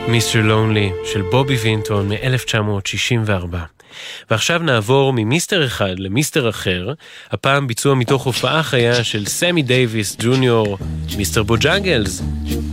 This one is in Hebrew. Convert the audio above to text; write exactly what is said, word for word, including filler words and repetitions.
מיסטר לונלי של בובי וינטון מ-אלף תשע מאות שישים וארבע. ועכשיו נעבור ממיסטר אחד למיסטר אחר, הפעם ביצוע מתוך הופעה חיה של סמי דייביס ג'וניור, מיסטר בוג'אנגלס.